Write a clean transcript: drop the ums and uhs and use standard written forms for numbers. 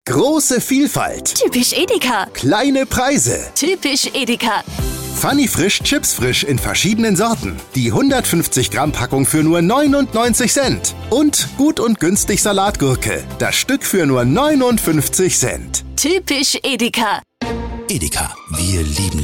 Große Vielfalt. Typisch Edeka. Kleine Preise. Typisch Edeka. Funny Frisch Chips frisch in verschiedenen Sorten. Die 150 Gramm Packung für nur 99 Cent. Und gut und günstig Salatgurke. Das Stück für nur 59 Cent. Typisch Edeka. Edeka, wir lieben